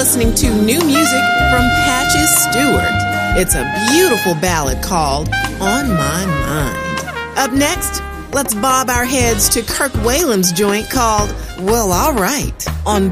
listening to new music from Patches Stewart. It's a beautiful ballad called On My Mind. Up next, let's bob our heads to Kirk Whalen's joint called Well, All Right on